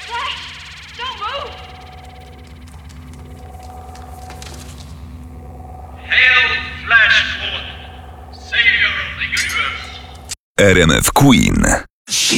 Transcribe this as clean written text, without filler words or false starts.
Don't move! Hail Flashpoint, savior of the universe. RMF Queen.